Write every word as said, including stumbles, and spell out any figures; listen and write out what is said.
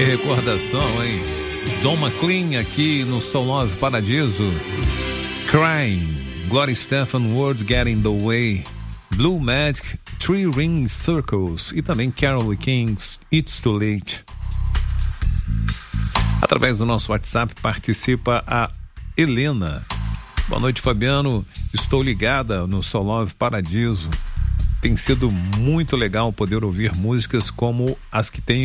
Que recordação, hein? Don McLean aqui no Soul Love Paradiso. Crying, Gloria Estefan, Words Get in the Way, Blue Magic, Three Ring Circles e também Carole King's It's Too Late. Através do nosso WhatsApp participa a Helena. Boa noite, Fabiano. Estou ligada no Soul Love Paradiso. Tem sido muito legal poder ouvir músicas como as que tem